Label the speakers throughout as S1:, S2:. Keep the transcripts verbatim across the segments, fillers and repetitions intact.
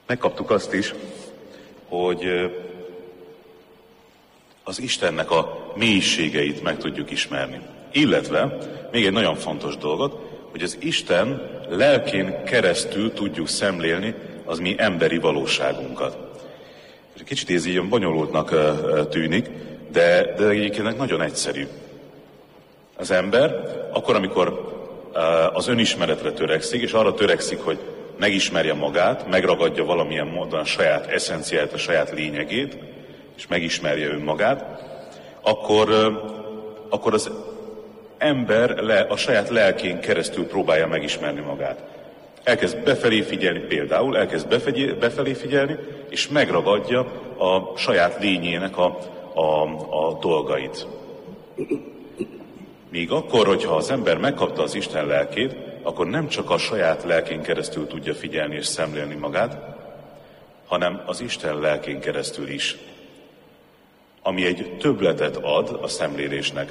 S1: Megkaptuk azt is, hogy az Istennek a mélységeit meg tudjuk ismerni. Illetve még egy nagyon fontos dolgot, hogy az Isten lelkén keresztül tudjuk szemlélni az mi emberi valóságunkat. Kicsit ez ilyen bonyolultnak tűnik, de, de egyébként nagyon egyszerű. Az ember akkor, amikor az önismeretre törekszik, és arra törekszik, hogy megismerje magát, megragadja valamilyen módon a saját eszenciáját, a saját lényegét, és megismerje önmagát, akkor, akkor az ember le, a saját lelkén keresztül próbálja megismerni magát. Elkezd befelé figyelni például, elkezd befelé, befelé figyelni, és megragadja a saját lényének a, a, a dolgait. Míg akkor, hogyha az ember megkapta az Isten lelkét, akkor nem csak a saját lelkén keresztül tudja figyelni és szemlélni magát, hanem az Isten lelkén keresztül is, ami egy többletet ad a szemlélésnek.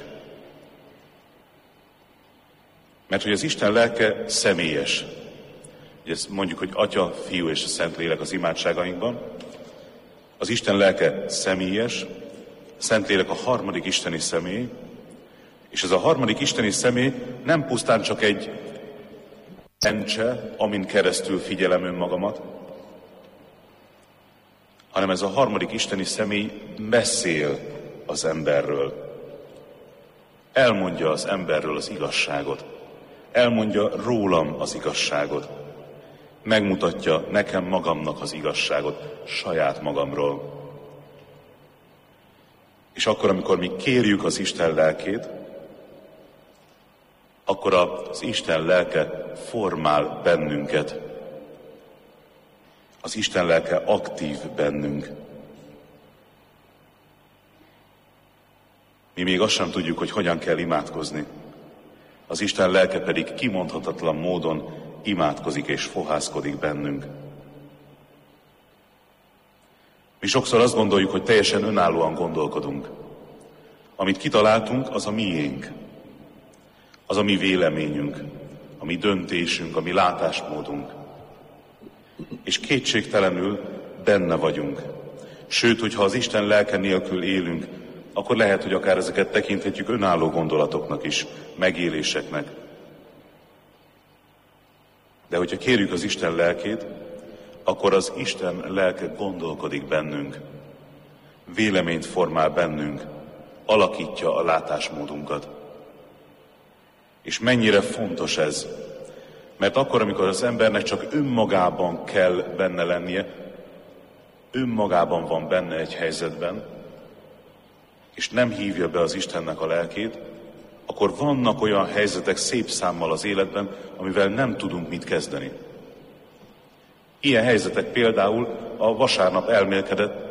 S1: Mert hogy az Isten lelke személyes. Ugye ezt mondjuk, hogy Atya, Fiú és a Szentlélek az imádságainkban. Az Isten lelke személyes, a Szentlélek a harmadik isteni személy, és ez a harmadik isteni személy nem pusztán csak egy lencse, amin keresztül figyelem önmagamat, hanem ez a harmadik isteni személy beszél az emberről. Elmondja az emberről az igazságot. Elmondja rólam az igazságot. Megmutatja nekem magamnak az igazságot, saját magamról. És akkor, amikor mi kérjük az Isten lelkét, akkor az Isten lelke formál bennünket. Az Isten lelke aktív bennünk. Mi még azt sem tudjuk, hogy hogyan kell imádkozni. Az Isten lelke pedig kimondhatatlan módon imádkozik és fohászkodik bennünk. Mi sokszor azt gondoljuk, hogy teljesen önállóan gondolkodunk. Amit kitaláltunk, az a miénk. Az a mi véleményünk, a mi döntésünk, a mi látásmódunk. És kétségtelenül benne vagyunk. Sőt, hogyha az Isten lelke nélkül élünk, akkor lehet, hogy akár ezeket tekinthetjük önálló gondolatoknak is, megéléseknek. De hogyha kérjük az Isten lelkét, akkor az Isten lelke gondolkodik bennünk, véleményt formál bennünk, alakítja a látásmódunkat. És mennyire fontos ez, mert akkor, amikor az embernek csak önmagában kell benne lennie, önmagában van benne egy helyzetben, és nem hívja be az Istennek a lelkét, akkor vannak olyan helyzetek szép számmal az életben, amivel nem tudunk mit kezdeni. Ilyen helyzetek például a vasárnap elmélkedett